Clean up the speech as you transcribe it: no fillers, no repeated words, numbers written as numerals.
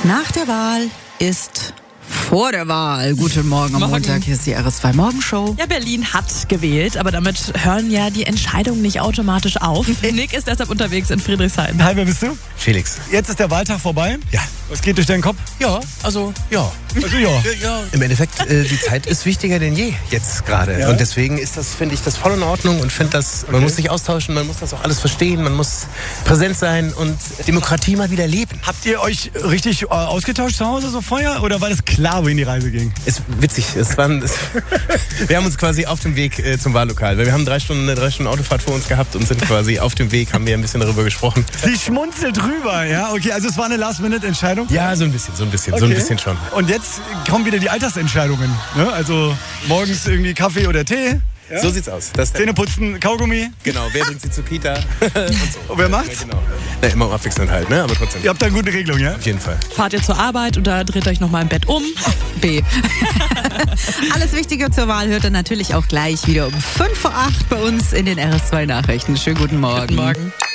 Nach der Wahl ist vor der Wahl. Guten Morgen am Montag, hier ist die RS2 Morgenshow. Ja, Berlin hat gewählt, aber damit hören ja die Entscheidungen nicht automatisch auf. Nick ist deshalb unterwegs in Friedrichshain. Hi, wer bist du? Felix. Jetzt ist der Wahltag vorbei. Ja. Was geht durch deinen Kopf? Ja. Also ja. Im Endeffekt, die Zeit ist wichtiger denn je jetzt gerade. Ja. Und deswegen ist das, finde ich, das voll in Ordnung und finde das, man muss sich austauschen, man muss das auch alles verstehen, man muss präsent sein und Demokratie mal wieder leben. Habt ihr euch richtig ausgetauscht zu Hause so vorher? Oder war das klar, wohin die Reise ging? Ist witzig. Wir haben uns quasi auf dem Weg zum Wahllokal, weil wir haben 3 Stunden Autofahrt vor uns gehabt und sind quasi auf dem Weg, haben wir ein bisschen darüber gesprochen. Sie schmunzelt drüber, ja? Okay, also es war eine Last-Minute-Entscheidung? Ja, so ein bisschen schon. Und jetzt kommen wieder die Alltagsentscheidungen. Ne? Also morgens irgendwie Kaffee oder Tee. Ja? So sieht's aus. Zähne putzen, Kaugummi. Genau, wer bringt sie zur Kita? Und so. Und wer macht's? Ja, genau. Na, immer abwechselnd halt, ne? Aber trotzdem. Ihr habt da eine gute Regelung, ja? Auf jeden Fall. Fahrt ihr zur Arbeit oder dreht euch nochmal im Bett um? B. Alles Wichtige zur Wahl hört ihr natürlich auch gleich wieder um 5 vor 8 bei uns in den RS2 Nachrichten. Schönen guten Morgen. Guten Morgen.